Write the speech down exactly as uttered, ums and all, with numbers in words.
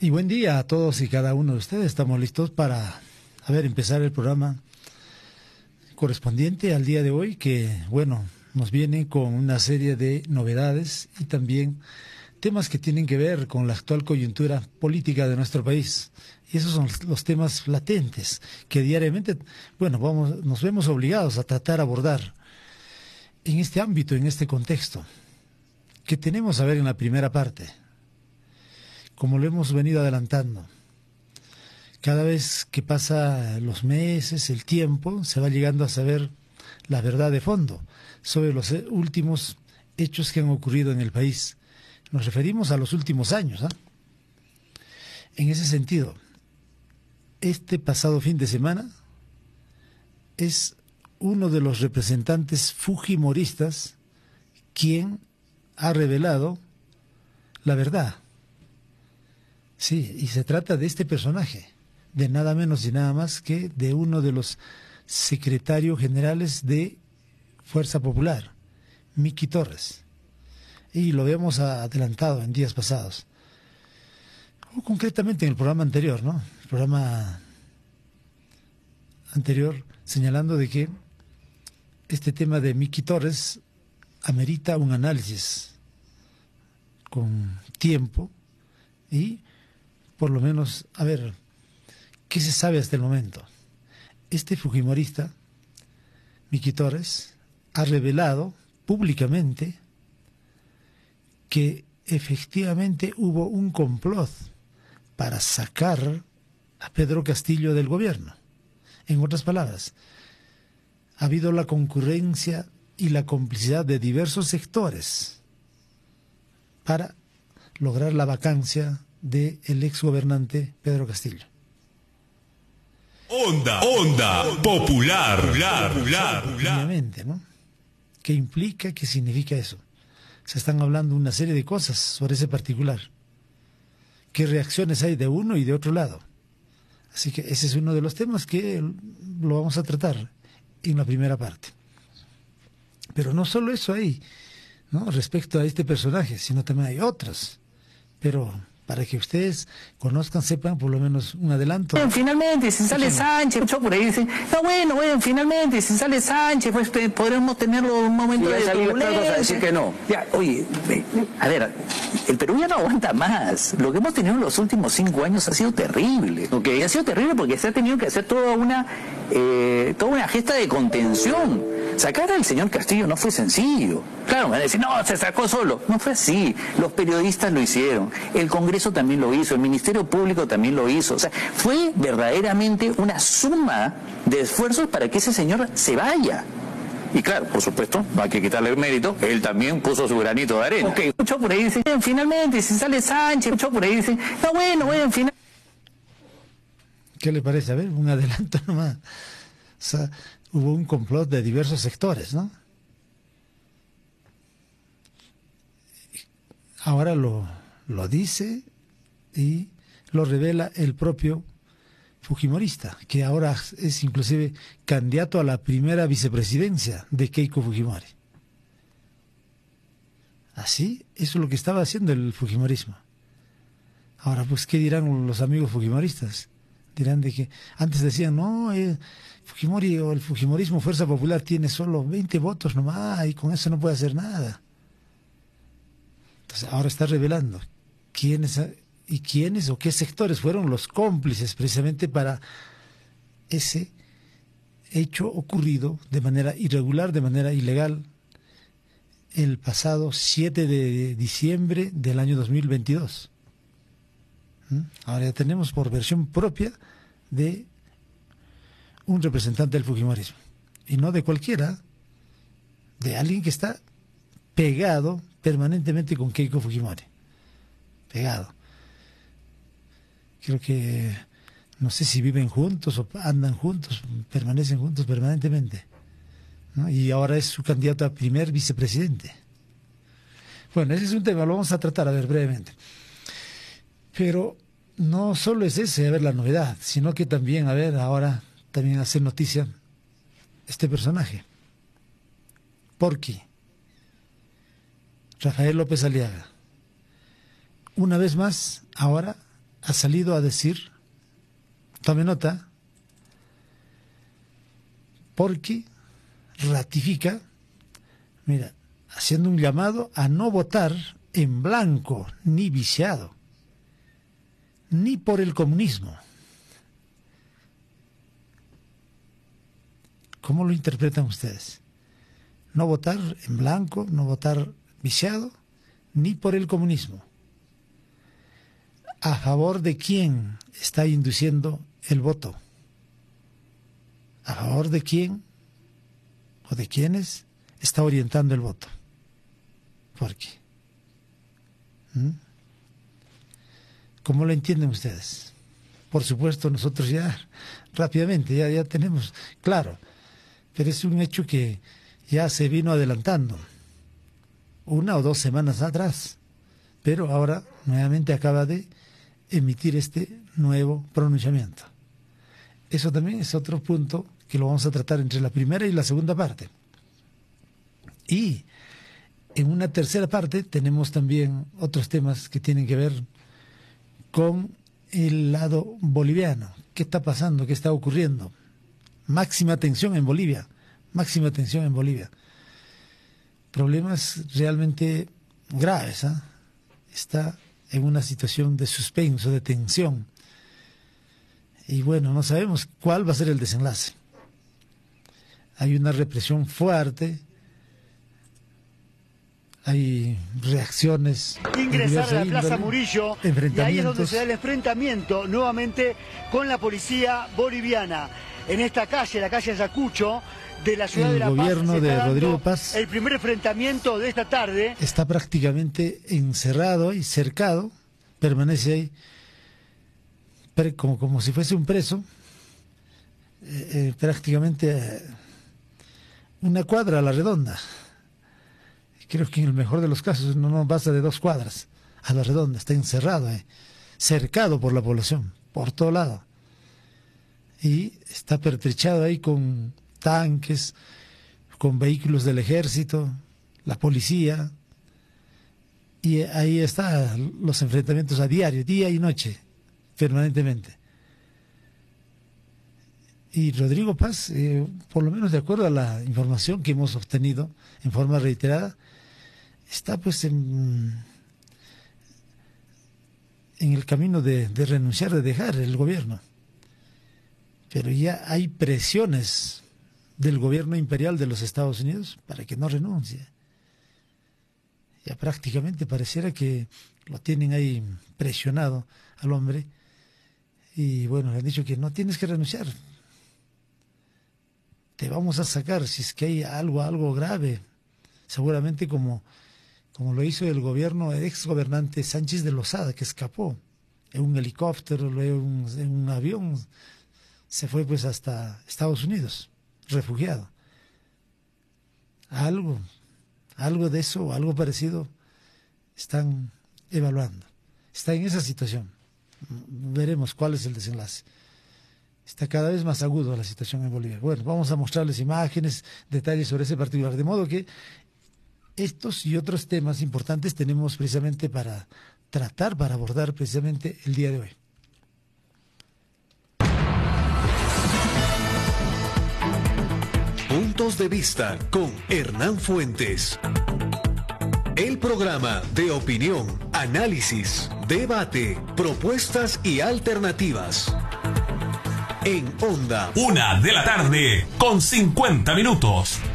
Y buen día a todos y cada uno de ustedes. Estamos listos para, a ver, empezar el programa correspondiente al día de hoy, que, bueno, nos viene con una serie de novedades y también temas que tienen que ver con la actual coyuntura política de nuestro país. Y esos son los temas latentes que diariamente, bueno, vamos, nos vemos obligados a tratar de abordar en este ámbito, en este contexto, que tenemos a ver en la primera parte. Como lo hemos venido adelantando, cada vez que pasa los meses, el tiempo, se va llegando a saber la verdad de fondo sobre los últimos hechos que han ocurrido en el país. Nos referimos a los últimos años, ¿eh? En ese sentido, este pasado fin de semana es uno de los representantes fujimoristas quien ha revelado la verdad. Sí, y se trata de este personaje, de nada menos y nada más que de uno de los secretarios generales de Fuerza Popular, Miki Torres. Y lo habíamos adelantado en días pasados, o concretamente en el programa anterior, ¿no? El programa anterior señalando de que este tema de Miki Torres amerita un análisis con tiempo y por lo menos, a ver, ¿qué se sabe hasta el momento? Este fujimorista, Miki Torres, ha revelado públicamente que efectivamente hubo un complot para sacar a Pedro Castillo del gobierno. En otras palabras, ha habido la concurrencia y la complicidad de diversos sectores para lograr la vacancia del exgobernante Pedro Castillo. Onda, onda, popular, popular, popular. Obviamente, ¿no? ¿Qué implica? ¿Qué significa eso? Se están hablando una serie de cosas sobre ese particular. ¿Qué reacciones hay de uno y de otro lado? Así que ese es uno de los temas que lo vamos a tratar en la primera parte. Pero no solo eso hay, ¿no?, respecto a este personaje, sino también hay otros. Pero para que ustedes conozcan, sepan por lo menos un adelanto. Bueno, finalmente, si sale Sánchez, mucho por ahí dicen, no, bueno, bueno, finalmente, si sale Sánchez, pues podremos tenerlo un momento de turbulencia. A decir que no. Ya, oye, a ver, el Perú ya no aguanta más. Lo que hemos tenido en los últimos cinco años ha sido terrible. Okay. Ha sido terrible porque se ha tenido que hacer toda una, eh, toda una gesta de contención. Sacar al señor Castillo no fue sencillo. Claro, me van a decir, no, se sacó solo. No fue así. Los periodistas lo hicieron. El Congreso también lo hizo. El Ministerio Público también lo hizo. O sea, fue verdaderamente una suma de esfuerzos para que ese señor se vaya. Y claro, por supuesto, va a que quitarle el mérito. Él también puso su granito de arena. Ok, mucho por ahí dicen, finalmente, si sale Sánchez, mucho por ahí dicen, no, bueno, bueno, finalmente. ¿Qué le parece? A ver, un adelanto nomás. O sea, hubo un complot de diversos sectores, ¿no? Ahora lo, lo dice y lo revela el propio fujimorista, que ahora es inclusive candidato a la primera vicepresidencia de Keiko Fujimori. Así, eso es lo que estaba haciendo el fujimorismo. Ahora, pues, ¿qué dirán los amigos fujimoristas? Dirán de que antes decían, no, eh, Fujimori o el fujimorismo Fuerza Popular tiene solo veinte votos nomás y con eso no puede hacer nada. Entonces ahora está revelando quiénes y quiénes o qué sectores fueron los cómplices precisamente para ese hecho ocurrido de manera irregular, de manera ilegal, el pasado siete de diciembre del año dos mil veintidós. ¿Mm? Ahora ya tenemos por versión propia de un representante del fujimorismo, y no de cualquiera, de alguien que está pegado permanentemente con Keiko Fujimori, pegado. Creo que, no sé si viven juntos o andan juntos, permanecen juntos permanentemente, ¿no? Y ahora es su candidato a primer vicepresidente. Bueno, ese es un tema, lo vamos a tratar, a ver, brevemente. Pero no solo es ese, a ver, la novedad, sino que también, a ver, ahora también hace noticia este personaje, Porky, Rafael López Aliaga. Una vez más, ahora ha salido a decir, tome nota, porque ratifica, mira, haciendo un llamado a no votar en blanco ni viciado, ni por el comunismo. ¿Cómo lo interpretan ustedes? No votar en blanco, no votar viciado, ni por el comunismo. ¿A favor de quién está induciendo el voto? ¿A favor de quién o de quiénes está orientando el voto? ¿Por qué? ¿Mm? ¿Cómo lo entienden ustedes? Por supuesto, nosotros ya rápidamente, ya, ya tenemos claro, pero es un hecho que ya se vino adelantando una o dos semanas atrás, pero ahora nuevamente acaba de emitir este nuevo pronunciamiento. Eso también es otro punto que lo vamos a tratar entre la primera y la segunda parte. Y en una tercera parte tenemos también otros temas que tienen que ver con el lado boliviano. ¿Qué está pasando? ¿Qué está ocurriendo? Máxima tensión en Bolivia, máxima tensión en Bolivia. Problemas realmente graves, ¿eh? Está en una situación de suspenso, de tensión. Y bueno, no sabemos cuál va a ser el desenlace. Hay una represión fuerte, hay reacciones. Ingresar a la Plaza Murillo, y ahí es donde se da el enfrentamiento nuevamente con la policía boliviana. En esta calle, la calle Ayacucho, de la ciudad el de La Paz, gobierno de Rodrigo Paz, el primer enfrentamiento de esta tarde, está prácticamente encerrado y cercado, permanece ahí como, como si fuese un preso, eh, eh, prácticamente eh, una cuadra a la redonda. Creo que en el mejor de los casos no, no pasa de dos cuadras a la redonda, está encerrado, eh, cercado por la población, por todo lado. Y está pertrechado ahí con tanques, con vehículos del ejército, la policía, y ahí están los enfrentamientos a diario, día y noche, permanentemente. Y Rodrigo Paz, eh, por lo menos de acuerdo a la información que hemos obtenido en forma reiterada, está pues en, en el camino de, de renunciar, de dejar el gobierno. Pero ya hay presiones del gobierno imperial de los Estados Unidos para que no renuncie. Ya prácticamente pareciera que lo tienen ahí presionado al hombre. Y bueno, le han dicho que no tienes que renunciar. Te vamos a sacar si es que hay algo, algo grave. Seguramente como, como lo hizo el gobierno, el ex gobernante Sánchez de Lozada, que escapó en un helicóptero, luego en un, en un avión. Se fue pues hasta Estados Unidos, refugiado. Algo, algo de eso, algo parecido, están evaluando. Está en esa situación. Veremos cuál es el desenlace. Está cada vez más agudo la situación en Bolivia. Bueno, vamos a mostrarles imágenes, detalles sobre ese particular. De modo que estos y otros temas importantes tenemos precisamente para tratar, para abordar precisamente el día de hoy. Puntos de vista con Hernán Fuentes. El programa de opinión, análisis, debate, propuestas y alternativas. En Onda. Una de la tarde con cincuenta minutos.